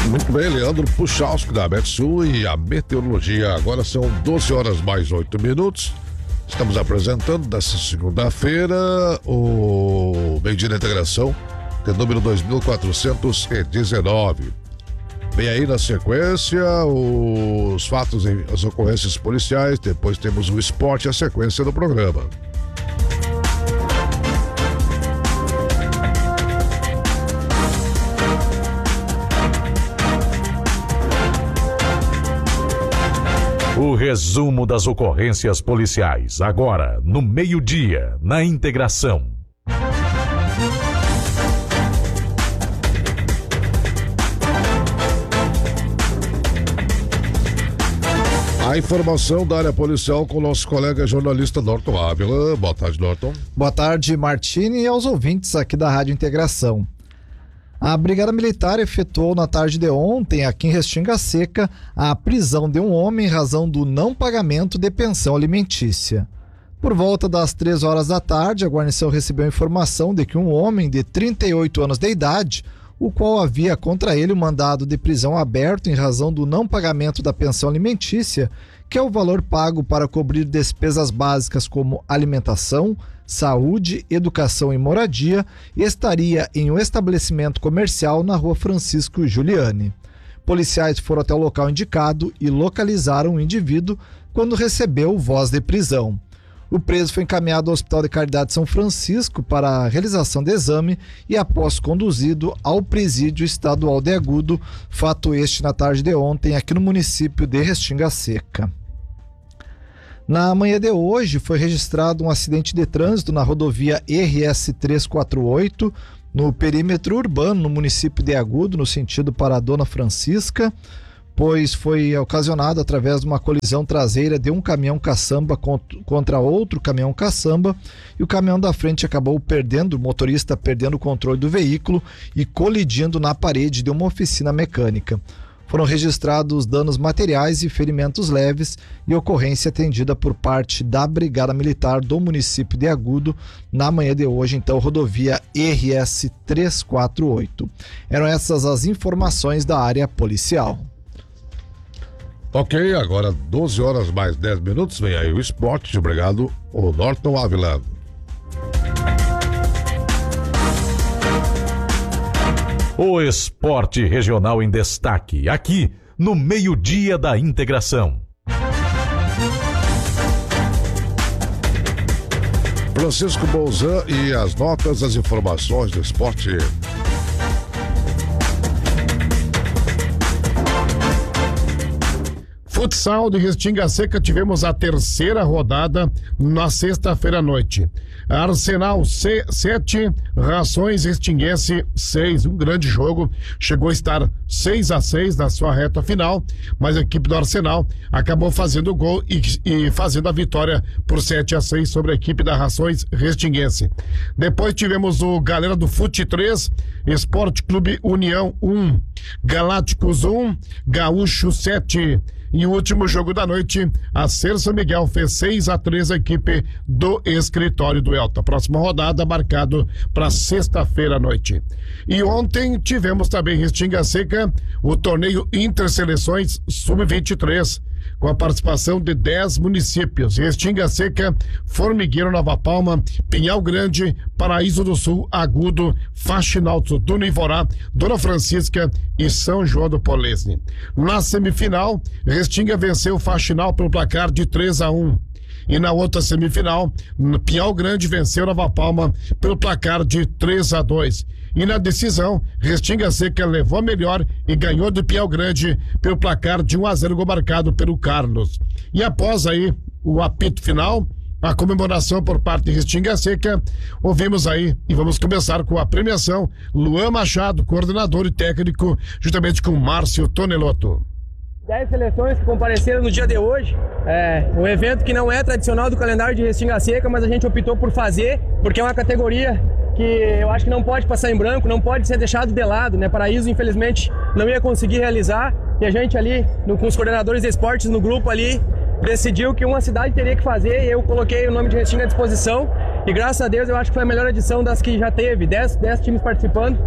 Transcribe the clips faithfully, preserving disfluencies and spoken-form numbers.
Muito bem, Leandro Puchalski da Metsul e a meteorologia. Agora são doze horas mais oito minutos. Estamos apresentando nesta segunda-feira o Meio Dia da Integração, que é número dois mil quatrocentos e dezenove. Vem aí na sequência os fatos, as ocorrências policiais, depois temos o esporte e a sequência do programa. O resumo das ocorrências policiais, agora, no meio-dia, na Integração. A informação da área policial com o nosso colega jornalista Norton Ávila. Boa tarde, Norton. Boa tarde, Martini, e aos ouvintes aqui da Rádio Integração. A Brigada Militar efetuou na tarde de ontem, aqui em Restinga Seca, a prisão de um homem em razão do não pagamento de pensão alimentícia. Por volta das três horas da tarde, a guarnição recebeu informação de que um homem de trinta e oito anos de idade, o qual havia contra ele um mandado de prisão aberto em razão do não pagamento da pensão alimentícia, que é o valor pago para cobrir despesas básicas como alimentação, saúde, educação e moradia, estaria em um estabelecimento comercial na rua Francisco Giuliani. Policiais foram até o local indicado e localizaram o indivíduo quando recebeu voz de prisão. O preso foi encaminhado ao Hospital de Caridade São Francisco para a realização de exame e após conduzido ao presídio estadual de Agudo, fato este na tarde de ontem aqui no município de Restinga Seca. Na manhã de hoje foi registrado um acidente de trânsito na rodovia R S trezentos e quarenta e oito, no perímetro urbano, no município de Agudo, no sentido para a Dona Francisca, pois foi ocasionado através de uma colisão traseira de um caminhão caçamba contra outro caminhão caçamba, e o caminhão da frente acabou perdendo, o motorista perdendo o controle do veículo e colidindo na parede de uma oficina mecânica. Foram registrados danos materiais e ferimentos leves e ocorrência atendida por parte da Brigada Militar do município de Agudo na manhã de hoje, então, rodovia R S trezentos e quarenta e oito. Eram essas as informações da área policial. Ok, agora doze horas mais dez minutos, vem aí o esporte. Obrigado, o Norton Ávila. O esporte regional em destaque, aqui no meio-dia da Integração. Francisco Bolzan e as notas, as informações do esporte. Futsal de Restinga Seca, tivemos a terceira rodada na sexta-feira à noite. Arsenal sete, Rações Restinguense seis, um grande jogo, chegou a estar seis a seis na sua reta final, mas a equipe do Arsenal acabou fazendo o gol e, e fazendo a vitória por sete a seis sobre a equipe da Rações Restinguense. Depois tivemos o galera do Fute três, Esporte Clube União um, Galácticos um, Gaúcho sete. E o último jogo da noite, a Ser São Miguel fez seis a três a equipe do Escritório do Elta. Próxima rodada marcado para sexta-feira à noite. E ontem tivemos também em Restinga Seca o torneio Interseleções sub vinte e três, com a participação de dez municípios: Restinga Seca, Formigueiro, Nova Palma, Pinhal Grande, Paraíso do Sul, Agudo, Faxinalto, Dona Ivorá, Dona Francisca e São João do Polesne. Na semifinal, Restinga venceu Faxinal pelo placar de três a um. E na outra semifinal, Pinhal Grande venceu Nova Palma pelo placar de três a dois. E na decisão, Restinga Seca levou a melhor e ganhou do Pinhal Grande pelo placar de um a zero, gol marcado pelo Carlos. E após aí o apito final, a comemoração por parte de Restinga Seca, ouvimos aí e vamos começar com a premiação Luan Machado, coordenador e técnico, juntamente com Márcio Tonelotto. dez seleções que compareceram no dia de hoje, é um evento que não é tradicional do calendário de Restinga Seca, mas a gente optou por fazer, porque é uma categoria que eu acho que não pode passar em branco, não pode ser deixado de lado, né? Paraíso, infelizmente, não ia conseguir realizar, e a gente ali, no, com os coordenadores de esportes no grupo ali, decidiu que uma cidade teria que fazer, e eu coloquei o nome de Restinga à disposição, e graças a Deus eu acho que foi a melhor edição das que já teve, dez times participando,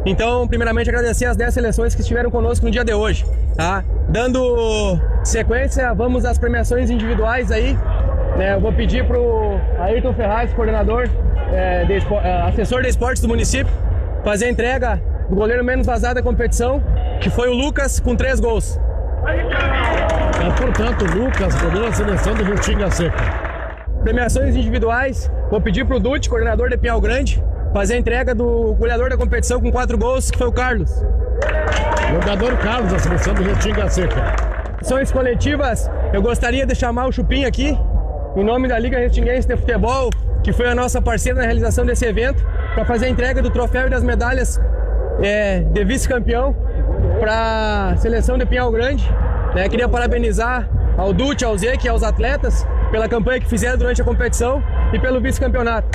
Então, primeiramente, agradecer as dez seleções que estiveram conosco no dia de hoje, tá? Dando sequência, vamos às premiações individuais aí. Né? Eu vou pedir pro Ayrton Ferraz, coordenador, é, de, assessor de esportes do município, fazer a entrega do goleiro menos vazado da competição, que foi o Lucas, com três gols. É, portanto, Lucas, goleiro da seleção do Restinga Seca. Premiações individuais, vou pedir pro Dutti, coordenador de Pinhal Grande, fazer a entrega do goleador da competição com quatro gols, que foi o Carlos. Jogador Carlos, da seleção do Restinga Seca. Ações coletivas, eu gostaria de chamar o Chupim aqui, em nome da Liga Restinguense de Futebol, que foi a nossa parceira na realização desse evento, para fazer a entrega do troféu e das medalhas é, de vice-campeão para a seleção de Pinhal Grande. Né? Queria parabenizar ao Dutti, ao Zeke e aos atletas pela campanha que fizeram durante a competição e pelo vice-campeonato.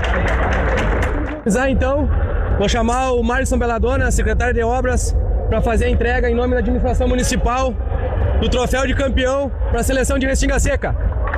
Então, vou chamar o Marison Belladonna, secretário de obras, para fazer a entrega em nome da administração municipal do troféu de campeão para a seleção de Restinga Seca.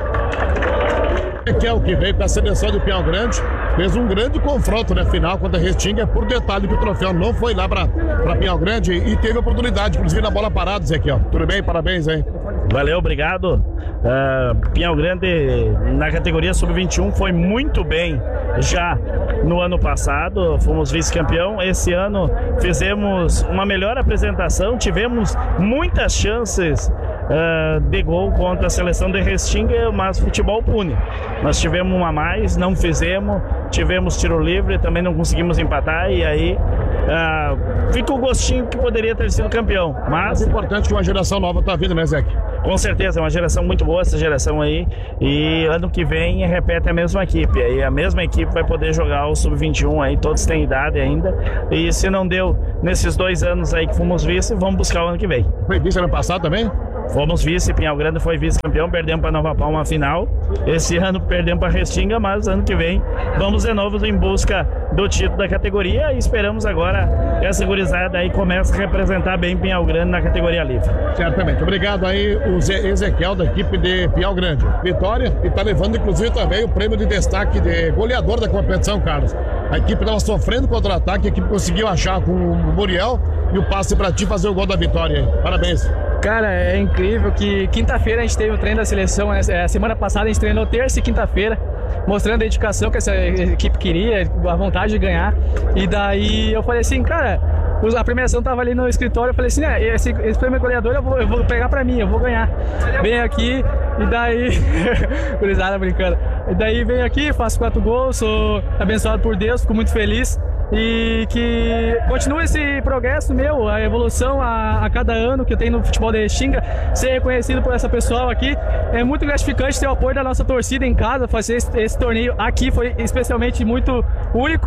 Que é o que veio para a seleção de Pinhal Grande, fez um grande confronto na final contra a Restinga, por detalhe que o troféu não foi lá para Pinhal Grande e teve oportunidade, inclusive na bola parada, Zé aqui, ó. Tudo bem? Parabéns aí. Valeu, obrigado. Uh, Pinhal Grande na categoria sub vinte e um foi muito bem já no ano passado, fomos vice-campeão. Esse ano fizemos uma melhor apresentação, tivemos muitas chances uh, de gol contra a seleção de Restinga, mas futebol pune. Nós tivemos uma a mais, não fizemos, tivemos tiro livre, também não conseguimos empatar e aí uh, fica o gostinho que poderia ter sido campeão. Mas é importante que uma geração nova tá vindo, né, Zé? Com certeza, é uma geração muito boa essa geração aí, e ano que vem repete a mesma equipe, aí a mesma equipe vai poder jogar o sub vinte e um aí, todos têm idade ainda, e se não deu nesses dois anos aí que fomos vice, vamos buscar o ano que vem. Foi vice ano passado também? Fomos vice, Pinhal Grande foi vice-campeão, perdemos para Nova Palma a final, esse ano perdemos para Restinga, mas ano que vem vamos de novo em busca do título da categoria e esperamos agora que essa gurizada aí comece a representar bem Pinhal Grande na categoria livre. Certamente, obrigado aí o Ezequiel da equipe de Pinhal Grande. Vitória, e tá levando inclusive também o prêmio de destaque de goleador da competição, Carlos. A equipe estava sofrendo contra-ataque, a equipe conseguiu achar com o Muriel e o passe para ti fazer o gol da vitória aí. Parabéns. Cara, é incrível que quinta-feira a gente teve o treino da seleção, né? Semana passada a gente treinou terça e quinta-feira, mostrando a dedicação que essa equipe queria, a vontade de ganhar. E daí eu falei assim, cara, a premiação tava ali no escritório, eu falei assim, né, esse, esse prêmio goleador eu vou, eu vou pegar pra mim, eu vou ganhar. Vem aqui e daí, gurizada brincando, e daí venho aqui, faço quatro gols, sou abençoado por Deus, fico muito feliz. E que continue esse progresso meu, a evolução a, a cada ano que eu tenho no futebol de Restinga, ser reconhecido por essa pessoal aqui. É muito gratificante ter o apoio da nossa torcida em casa, fazer esse, esse torneio aqui foi especialmente muito único.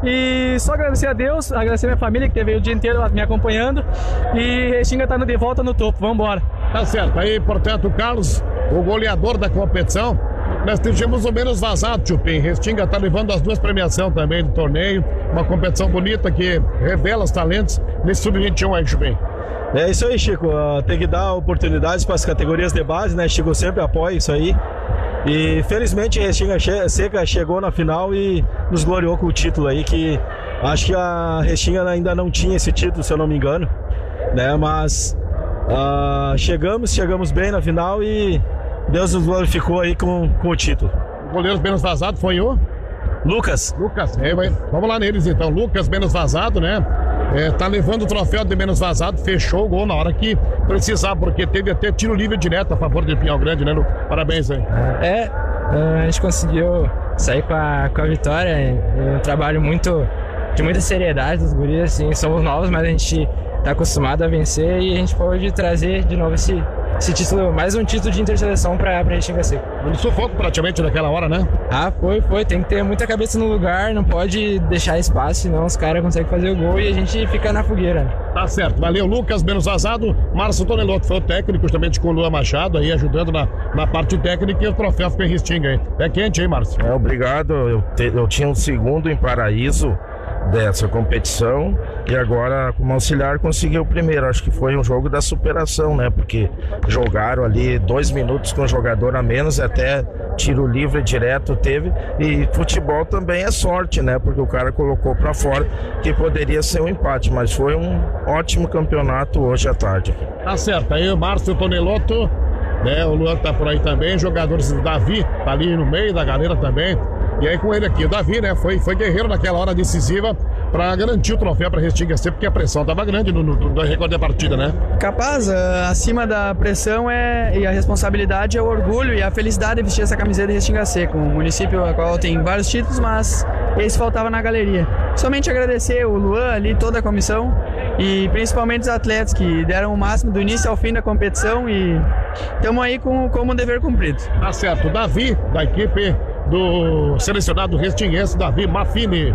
E só agradecer a Deus, agradecer a minha família que teve o dia inteiro me acompanhando. E Restinga está de volta no topo, vamos embora. Tá certo, aí portanto o Carlos, o goleador da competição. Nós tivemos o menos vazado, Chupim. Restinga está levando as duas premiações também do torneio. Uma competição bonita que revela os talentos nesse sub vinte e um aí, Chupim. É isso aí, Chico. Uh, tem que dar oportunidades para as categorias de base, né? Chico sempre apoia isso aí. E felizmente a Restinga Seca chegou na final e nos gloriou com o título aí, que acho que a Restinga ainda não tinha esse título, se eu não me engano, né? Mas uh, chegamos, chegamos bem na final e Deus nos glorificou aí com, com o título. O goleiro menos vazado foi o? Lucas. Lucas, é, vai. Vamos lá neles então. Lucas menos vazado, né? É, tá levando o troféu de menos vazado, fechou o gol na hora que precisava, porque teve até tiro livre direto a favor de Pinhal Grande, né, Lucas? Parabéns aí. É, a gente conseguiu sair com a, com a vitória, é um trabalho muito, de muita seriedade dos guris, assim, somos novos, mas a gente tá acostumado a vencer e a gente pode trazer de novo esse esse título, mais um título de interseleção pra, pra Restinga Seca. Um sufoco praticamente naquela hora, né? Ah, foi, foi. Tem que ter muita cabeça no lugar, não pode deixar espaço, senão os caras conseguem fazer o gol e a gente fica na fogueira. Tá certo. Valeu, Lucas, menos vazado. Márcio Tonelotto foi o técnico, justamente com o Lua Machado aí, ajudando na, na parte técnica, e o troféu ficou em Restinga aí. É quente, hein, Márcio? É, obrigado. Eu, te, eu tinha um segundo em Paraíso, dessa competição e agora como auxiliar conseguiu o primeiro. Acho que foi um jogo da superação, né? Porque jogaram ali dois minutos com o jogador a menos, até tiro livre direto teve, e futebol também é sorte, né? Porque o cara colocou para fora que poderia ser um empate, mas foi um ótimo campeonato hoje à tarde. Tá certo, aí o Márcio Tonelotto, né? O Luan tá por aí também, jogadores do Davi, tá ali no meio da galera também. E aí com ele aqui, o Davi, né, foi, foi guerreiro naquela hora decisiva para garantir o troféu para Restinga C, porque a pressão tava grande no, no, no recorde da partida, né? Capaz, uh, acima da pressão é, e a responsabilidade é o orgulho e a felicidade de vestir essa camiseta de Restinga C, com um município a qual tem vários títulos, mas esse faltava na galeria. Somente agradecer o Luan ali, toda a comissão e principalmente os atletas que deram o máximo do início ao fim da competição e estamos aí com, com um dever cumprido. Tá certo, o Davi, da equipe do selecionado restinguense, Davi Maffini.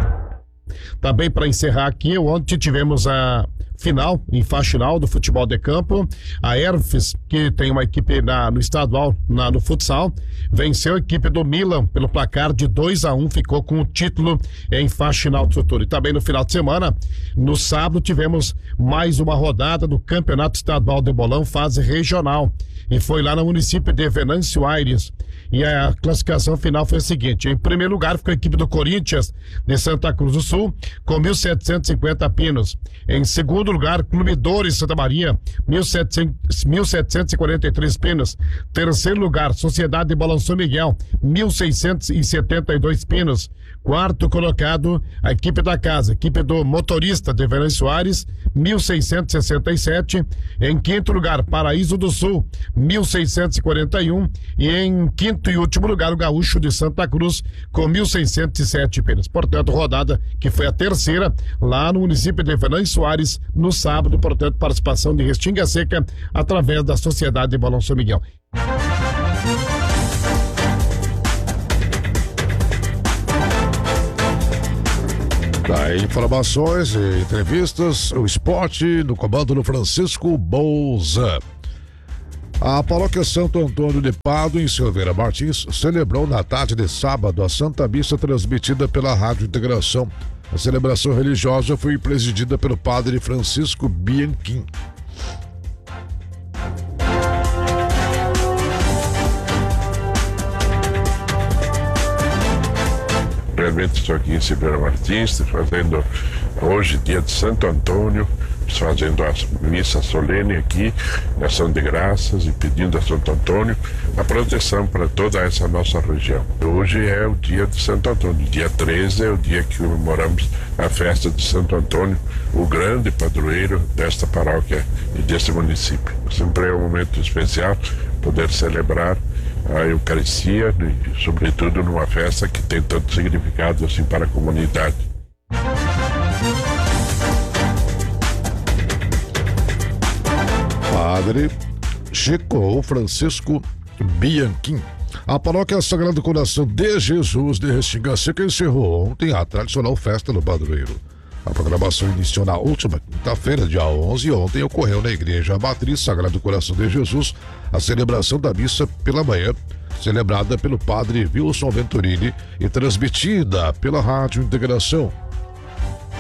Também para encerrar aqui, ontem tivemos a final, em faxinal do futebol de campo. A Erfes, que tem uma equipe na, no estadual, na, no futsal, venceu a equipe do Milan pelo placar de dois a um, ficou com o título em faxinal do futuro. E também no final de semana, no sábado, tivemos mais uma rodada do Campeonato Estadual de Bolão, fase regional. E foi lá no município de Venâncio Aires. E a classificação final foi a seguinte: em primeiro lugar ficou a equipe do Corinthians de Santa Cruz do Sul com mil setecentos e cinquenta pinos. Em segundo lugar, Clube Dores Santa Maria, mil setecentos e quarenta e três pinos. Terceiro lugar, Sociedade de Bolão São Miguel, mil seiscentos e setenta e dois pinos. Quarto colocado, a equipe da casa, equipe do Motorista de Venâncio Aires, mil seiscentos e sessenta e sete. Em quinto lugar, Paraíso do Sul, mil seiscentos e quarenta e um. E em quinto e último lugar, o Gaúcho de Santa Cruz, com mil seiscentos e sete pinos. Portanto, rodada que foi a terceira, lá no município de Venâncio Aires, no sábado, portanto, participação de Restinga Seca, através da Sociedade de Bolão São Miguel. Tá, informações e entrevistas, o esporte no comando do Francisco Bolzan. A paróquia Santo Antônio de Pado, em Silveira Martins, celebrou na tarde de sábado a Santa Missa transmitida pela Rádio Integração. A celebração religiosa foi presidida pelo padre Francisco Bianchim. Realmente estou aqui em Silveira Martins, fazendo hoje, dia de Santo Antônio, fazendo a missa solene aqui, em ação de graças e pedindo a Santo Antônio a proteção para toda essa nossa região. Hoje é o dia de Santo Antônio, dia treze é o dia que comemoramos a festa de Santo Antônio, o grande padroeiro desta paróquia e deste município. Sempre é um momento especial poder celebrar a Eucaristia e, sobretudo, numa festa que tem tanto significado assim para a comunidade. Padre Chico Francisco Bianchim. A paróquia Sagrado Coração de Jesus de Restinga Seca encerrou ontem a tradicional festa do padroeiro. A programação iniciou na última quinta-feira, dia onze, e ontem ocorreu na Igreja Matriz Sagrado Coração de Jesus a celebração da missa pela manhã, celebrada pelo padre Wilson Venturini e transmitida pela Rádio Integração.